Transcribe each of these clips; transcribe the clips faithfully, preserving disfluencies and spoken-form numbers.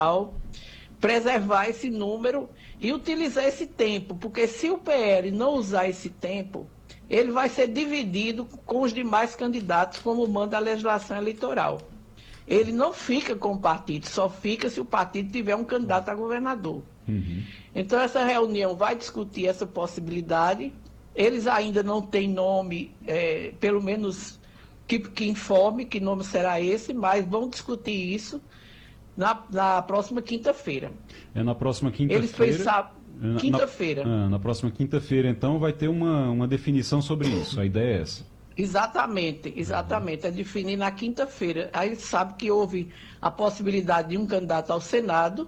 preservar esse número e utilizar esse tempo, porque se o P L não usar esse tempo, ele vai ser dividido com os demais candidatos, como manda a legislação eleitoral. Ele não fica com o partido, só fica se o partido tiver um candidato a governador. Uhum. Então, essa reunião vai discutir essa possibilidade. Eles ainda não têm nome, é, pelo menos que, que informe que nome será esse, mas vão discutir isso na, na próxima quinta-feira. É na próxima quinta-feira. Eles pensaram, quinta-feira. Na, na próxima quinta-feira, então, vai ter uma, uma definição sobre isso. A ideia é essa. Exatamente, exatamente. É definir na quinta-feira. Aí sabe que houve a possibilidade de um candidato ao Senado,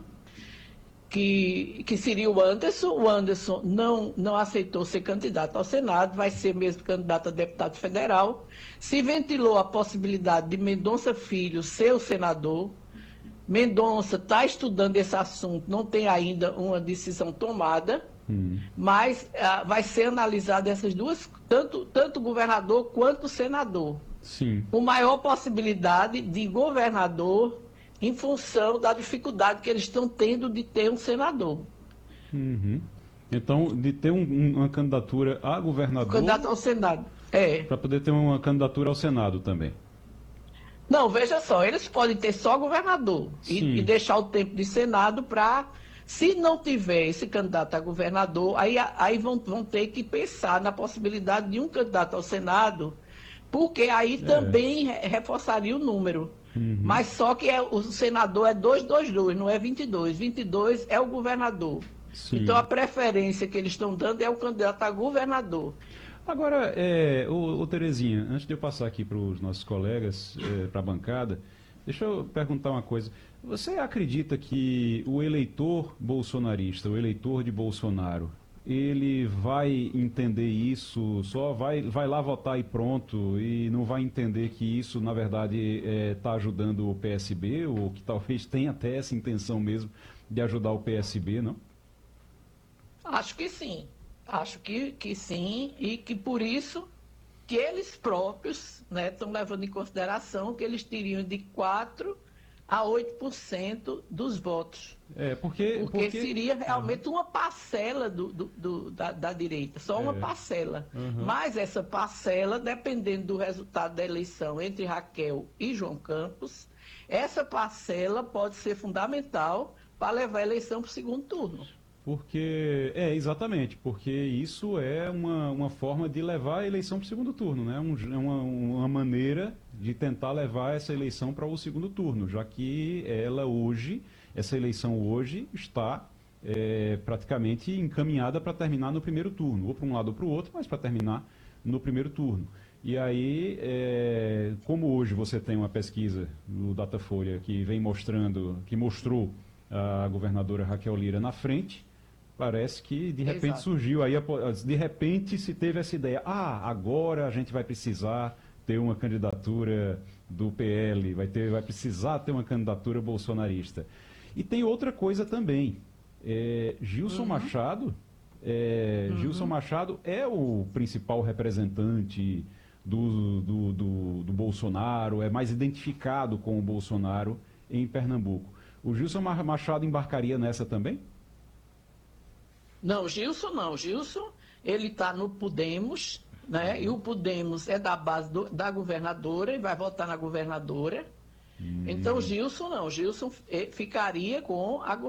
que, que seria o Anderson. O Anderson não, não aceitou ser candidato ao Senado, vai ser mesmo candidato a deputado federal. Se ventilou a possibilidade de Mendonça Filho ser o senador. Mendonça está estudando esse assunto, não tem ainda uma decisão tomada, hum. mas ah, vai ser analisada essas duas, tanto, tanto o governador quanto o senador. Sim. Com maior possibilidade de governador em função da dificuldade que eles estão tendo de ter um senador. Uhum. Então, de ter um, uma candidatura a governador... Um candidato ao Senado, é. Para poder ter uma candidatura ao Senado também. Não, veja só, eles podem ter só governador e, e deixar o tempo de Senado para, se não tiver esse candidato a governador, aí, aí vão, vão ter que pensar na possibilidade de um candidato ao Senado, porque aí é. também reforçaria o número. Uhum. Mas só que é, o senador é duzentos e vinte e dois, não é vinte e dois. vinte e dois é o governador. Sim. Então a preferência que eles estão dando é o candidato a governador. Agora, é, ô, ô Terezinha, antes de eu passar aqui para os nossos colegas, é, para a bancada, deixa eu perguntar uma coisa. Você acredita que o eleitor bolsonarista, o eleitor de Bolsonaro, ele vai entender isso, só vai, vai lá votar e pronto, e não vai entender que isso, na verdade, está é, ajudando o P S B, ou que talvez tenha até essa intenção mesmo de ajudar o P S B, não? Acho que sim. Acho que, que sim, e que por isso que eles próprios estão, né, levando em consideração que eles teriam de quatro a oito por cento dos votos. É, porque, porque, porque seria realmente uhum. uma parcela do, do, do, da, da direita, só uma é. parcela. Uhum. Mas essa parcela, dependendo do resultado da eleição entre Raquel e João Campos, essa parcela pode ser fundamental para levar a eleição para o segundo turno. Porque, é, exatamente, porque isso é uma, uma forma de levar a eleição para o segundo turno, né? Um, é uma, uma maneira de tentar levar essa eleição para o segundo turno, já que ela hoje, essa eleição hoje está é, praticamente encaminhada para terminar no primeiro turno, ou para um lado ou para o outro, mas para terminar no primeiro turno. E aí, é, como hoje você tem uma pesquisa no Datafolha que vem mostrando, que mostrou a governadora Raquel Lira na frente, parece que de repente Exato. surgiu aí, de repente se teve essa ideia, ah, agora a gente vai precisar ter uma candidatura do P L, vai, ter, vai precisar ter uma candidatura bolsonarista. E tem outra coisa também, é, Gilson uhum. Machado, é, uhum. Gilson Machado é o principal representante do, do, do, do Bolsonaro, é mais identificado com o Bolsonaro em Pernambuco. O Gilson Machado embarcaria nessa também? Não, Gilson não. Gilson, ele está no Podemos, né? E o Podemos é da base do, da governadora, e vai votar na governadora. Hum. Então, Gilson não. Gilson ficaria com a